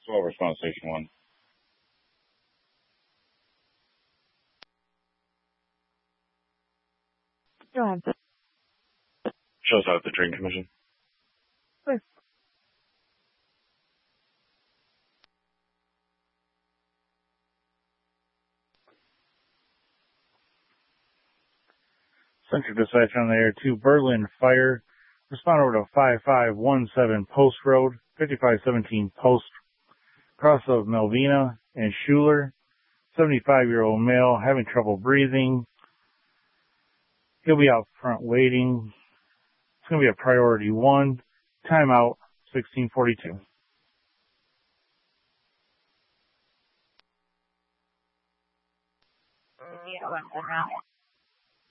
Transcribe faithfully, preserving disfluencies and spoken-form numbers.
twelve, response station one. Go ahead. Shows out the train commission. Please. Central dispatch on the air to Berlin Fire. Respond over to five five one seven Post Road, fifty-five seventeen Post, cross of Melvina and Schuler. seventy-five-year-old male having trouble breathing. He'll be out front waiting. It's going to be a priority one. Timeout sixteen forty-two. Yeah,